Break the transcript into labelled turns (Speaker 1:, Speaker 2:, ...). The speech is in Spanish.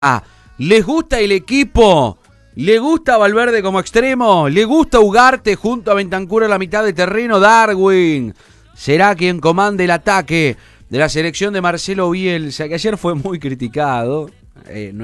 Speaker 1: ¿Les gusta el equipo? ¿Le gusta Valverde como extremo? ¿Le gusta Ugarte junto a Bentancur a la mitad de terreno? Darwin será quien comande el ataque de la selección de Marcelo Bielsa, que ayer fue muy criticado.